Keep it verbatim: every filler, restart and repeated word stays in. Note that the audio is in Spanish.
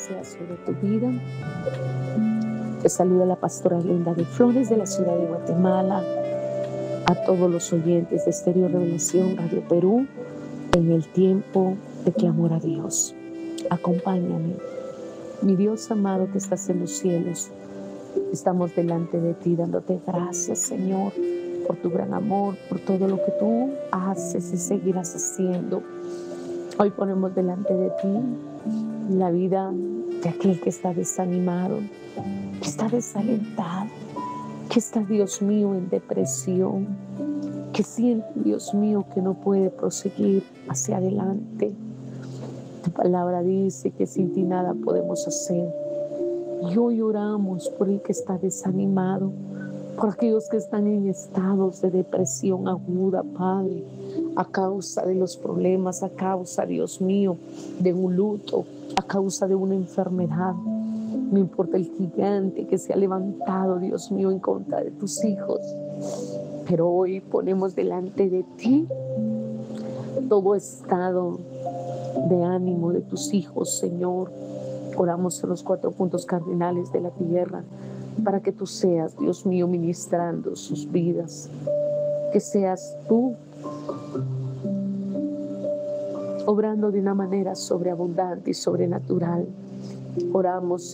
sea sobre tu vida. Te saluda la pastora Linda de Flores de la ciudad de Guatemala. A todos los oyentes de Estéreo Revelación Radio Perú, en el tiempo de clamor a Dios. Acompáñame. Mi Dios amado que estás en los cielos, estamos delante de ti dándote gracias, Señor, por tu gran amor, por todo lo que tú haces y seguirás haciendo. Hoy ponemos delante de ti la vida de aquel que está desanimado, que está desalentado, que está, Dios mío, en depresión, que siente, Dios mío, que no puede proseguir hacia adelante. Tu palabra dice que sin ti nada podemos hacer. Y hoy oramos por el que está desanimado, por aquellos que están en estados de depresión aguda, Padre, a causa de los problemas, a causa, Dios mío, de un luto, a causa de una enfermedad. No importa el gigante que se ha levantado, Dios mío, en contra de tus hijos. Pero hoy ponemos delante de ti todo estado de ánimo de tus hijos, Señor. Oramos en los cuatro puntos cardinales de la tierra para que tú seas, Dios mío, ministrando sus vidas. Que seas tú obrando de una manera sobreabundante y sobrenatural. Oramos